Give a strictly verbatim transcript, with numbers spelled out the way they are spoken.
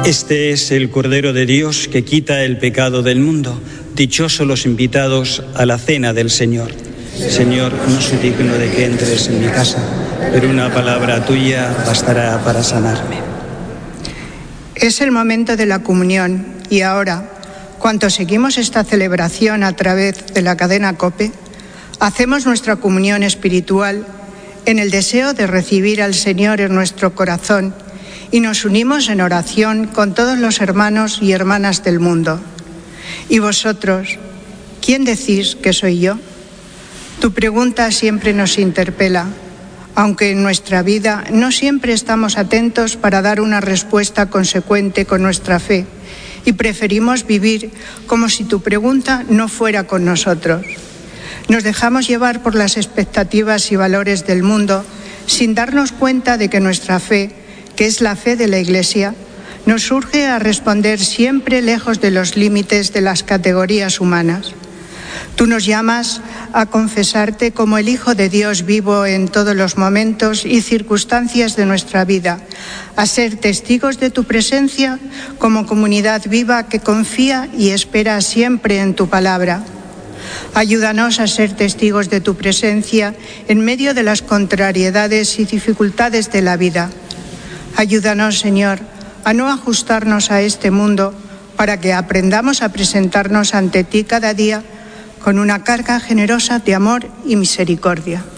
Este es el Cordero de Dios que quita el pecado del mundo. Dichosos los invitados a la cena del Señor. Señor, no soy digno de que entres en mi casa, pero una palabra tuya bastará para sanarme. Es el momento de la comunión y ahora, cuantos seguimos esta celebración a través de la cadena COPE, hacemos nuestra comunión espiritual en el deseo de recibir al Señor en nuestro corazón y nos unimos en oración con todos los hermanos y hermanas del mundo. Y vosotros, ¿quién decís que soy yo? Tu pregunta siempre nos interpela, aunque en nuestra vida no siempre estamos atentos para dar una respuesta consecuente con nuestra fe y preferimos vivir como si tu pregunta no fuera con nosotros. Nos dejamos llevar por las expectativas y valores del mundo sin darnos cuenta de que nuestra fe, que es la fe de la Iglesia, nos urge a responder siempre lejos de los límites de las categorías humanas. Tú nos llamas a confesarte como el Hijo de Dios vivo en todos los momentos y circunstancias de nuestra vida, a ser testigos de tu presencia como comunidad viva que confía y espera siempre en tu palabra. Ayúdanos a ser testigos de tu presencia en medio de las contrariedades y dificultades de la vida. Ayúdanos, Señor, a no ajustarnos a este mundo para que aprendamos a presentarnos ante ti cada día con una carga generosa de amor y misericordia.